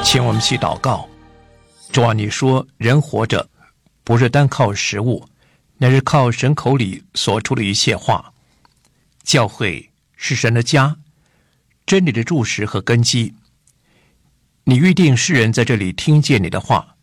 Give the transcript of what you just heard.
请我们去祷告。主啊，你说人活着不是单靠食物，乃是靠神口里所出的一切话。教会是神的家，真理的柱石和根基。你预定世人在这里听见你的话，